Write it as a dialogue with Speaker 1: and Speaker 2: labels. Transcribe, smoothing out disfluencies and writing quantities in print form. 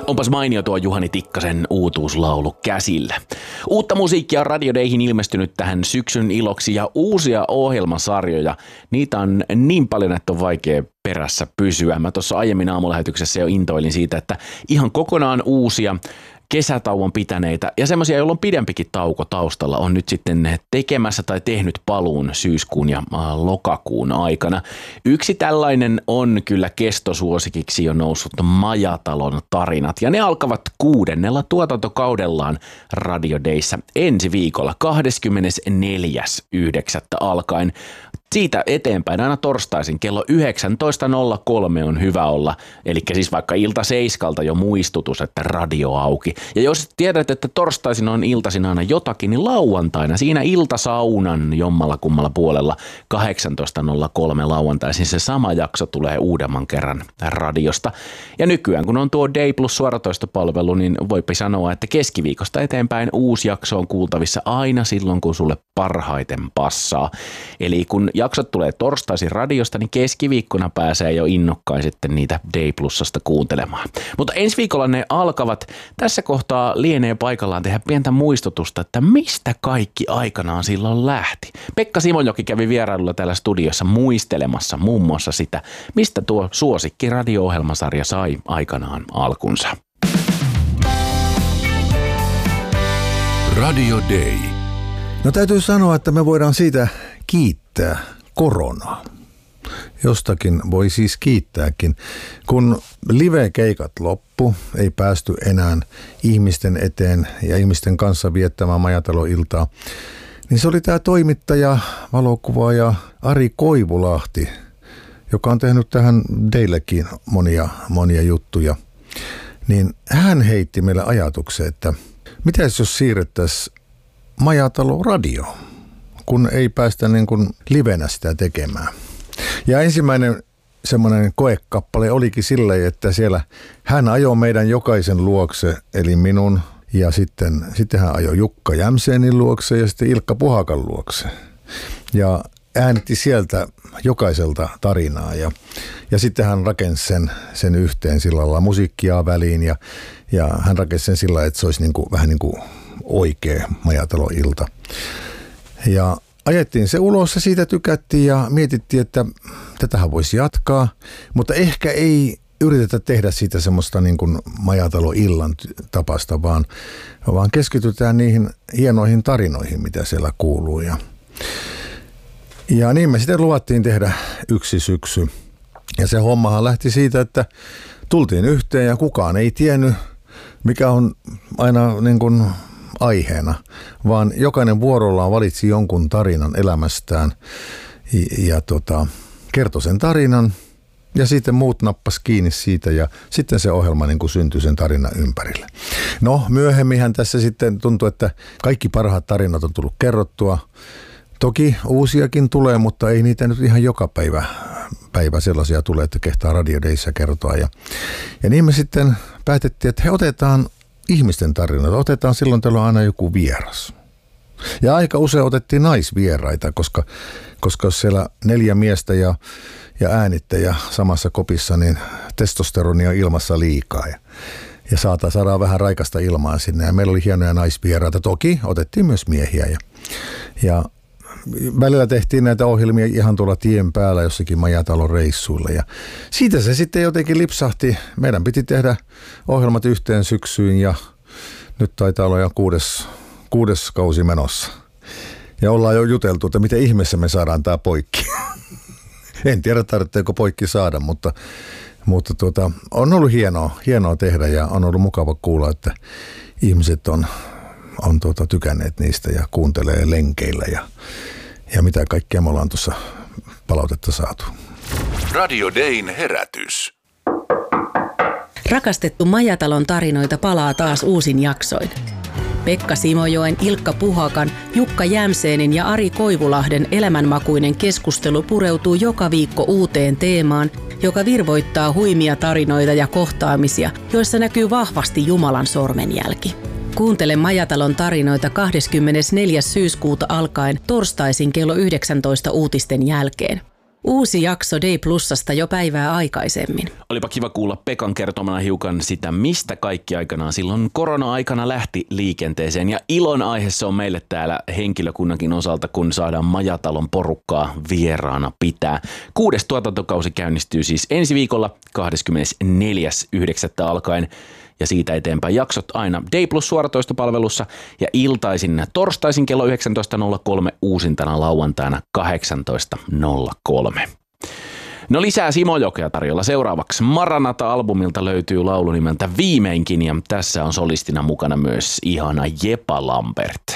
Speaker 1: Onpas mainio tuo Juhani Tikkasen uutuuslaulu käsillä. Uutta musiikkia on Radio Dayhin ilmestynyt tähän syksyn iloksi ja uusia ohjelmasarjoja. Niitä on niin paljon, että on vaikea perässä pysyä. Mä tuossa aiemmin aamulähetyksessä jo intoilin siitä, että ihan kokonaan uusia kesätauon pitäneitä ja semmoisia, joilla on pidempikin tauko taustalla, on nyt sitten tekemässä tai tehnyt paluun syyskuun ja lokakuun aikana. Yksi tällainen on kyllä kestosuosikiksi jo noussut Majatalon tarinat ja ne alkavat 6. tuotantokaudellaan Radio Dayssä ensi viikolla 24.9. alkaen. Siitä eteenpäin aina torstaisin kello 19.03 on hyvä olla, eli siis vaikka ilta 7 jo muistutus, että radio auki. Ja jos tiedät, että torstaisin on iltaisin aina jotakin, niin lauantaina siinä iltasaunan jommalla kummalla puolella 18.03 lauantaisin se sama jakso tulee uudemman kerran radiosta. Ja nykyään kun on tuo Day Plus suoratoistopalvelu, niin voipi sanoa, että keskiviikosta eteenpäin uusi jakso on kuultavissa aina silloin, kun sulle parhaiten passaa. Eli kun jaksot tulee torstaisin radiosta, niin keskiviikkona pääsee jo innokkain sitten niitä Day Plusasta kuuntelemaan. Mutta ensi viikolla ne alkavat. Tässä kohtaa lienee paikallaan tehdä pientä muistutusta, että mistä kaikki aikanaan silloin lähti. Pekka Simonjoki kävi vierailulla täällä studiossa muistelemassa muun muassa sitä, mistä tuo suosikki radio-ohjelmasarja sai aikanaan alkunsa.
Speaker 2: Radio Day.
Speaker 3: No täytyy sanoa, että me voidaan siitä kiittää koronaa. Jostakin voi siis kiittääkin. Kun live-keikat loppu, ei päästy enää ihmisten eteen ja ihmisten kanssa viettämään Majatalo-iltaa, niin se oli tämä toimittaja, valokuvaaja Ari Koivulahti, joka on tehnyt tähän Dayllekin monia juttuja. Niin hän heitti meille ajatuksen, että mitäs jos siirrettäisiin Majatalo radioon, kun ei päästä niin kuin livenä sitä tekemään. Ja ensimmäinen semmoinen koekappale olikin silleen, että siellä hän ajoi meidän jokaisen luokse, eli minun, ja sitten hän ajoi Jukka Jämseenin luokse ja sitten Ilkka Puhakan luokse. Ja äänitti sieltä jokaiselta tarinaa ja sitten hän rakensi sen yhteen sillä lailla musiikkia väliin ja hän rakensi sen sillä lailla, että se olisi niin kuin, vähän niin kuin oikea Majatalo-ilta. Ja ajettiin se ulos ja siitä tykättiin ja mietittiin, että tätähän voisi jatkaa, mutta ehkä ei yritetä tehdä siitä semmoista niin kuin Majatalo-illan tapasta, vaan keskitytään niihin hienoihin tarinoihin, mitä siellä kuuluu. Ja niin me sitten luvattiin tehdä yksi syksy. Ja se hommahan lähti siitä, että tultiin yhteen ja kukaan ei tiennyt, mikä on aina niin kuin aiheena, vaan jokainen vuorollaan valitsi jonkun tarinan elämästään ja kertoi sen tarinan ja sitten muut nappas kiinni siitä ja sitten se ohjelma niin kuin syntyi sen tarinan ympärille. No myöhemminhän tässä sitten tuntui, että kaikki parhaat tarinat on tullut kerrottua. Toki uusiakin tulee, mutta ei niitä nyt ihan joka päivä sellaisia tule, että kehtaa Radio Dayssä kertoa. Ja niin me sitten päätettiin, että otetaan ihmisten tarinoita. Otetaan silloin tällöin aina joku vieras. Ja aika usein otettiin naisvieraita, koska jos siellä 4 miestä ja äänittäjä samassa kopissa, niin testosteroni on ilmassa liikaa. Ja saadaan vähän raikasta ilmaa sinne. Ja meillä oli hienoja naisvieraita. Toki otettiin myös miehiä. Ja välillä tehtiin näitä ohjelmia ihan tuolla tien päällä jossakin Majatalon reissuilla ja siitä se sitten jotenkin lipsahti. Meidän piti tehdä ohjelmat yhteen syksyyn ja nyt taitaa olla jo kuudes kausi menossa. Ja ollaan jo juteltu, että miten ihmeessä me saadaan tää poikki. En tiedä, tarvitseeko poikki saada, mutta on ollut hienoa tehdä ja on ollut mukava kuulla, että ihmiset on tykänneet niistä ja kuuntelee lenkeillä ja mitä kaikkea me ollaan tuossa palautetta saatu.
Speaker 2: Radio Dayn herätys.
Speaker 4: Rakastettu Majatalon tarinoita palaa taas uusin jaksoin. Pekka Simojoen, Ilkka Puhakan, Jukka Jämseenin ja Ari Koivulahden elämänmakuinen keskustelu pureutuu joka viikko uuteen teemaan, joka virvoittaa huimia tarinoita ja kohtaamisia, joissa näkyy vahvasti Jumalan sormenjälki. Kuuntele Majatalon tarinoita 24. syyskuuta alkaen torstaisin kello 19 uutisten jälkeen. Uusi jakso Day Plusasta jo päivää aikaisemmin.
Speaker 1: Olipa kiva kuulla Pekan kertomana hiukan sitä, mistä kaikki aikanaan silloin korona-aikana lähti liikenteeseen. Ja ilon aihe se on meille täällä henkilökunnankin osalta, kun saadaan Majatalon porukkaa vieraana pitää. 6. tuotantokausi käynnistyy siis ensi viikolla 24.9. alkaen. Ja siitä eteenpäin jaksot aina Day Plus suoratoistopalvelussa ja iltaisin torstaisin kello 19.03 uusintana lauantaina 18.03. No lisää Simojokea tarjolla. Seuraavaksi Maranata-albumilta löytyy laulu nimeltä Viimeinkin ja tässä on solistina mukana myös ihana Jepa Lambert.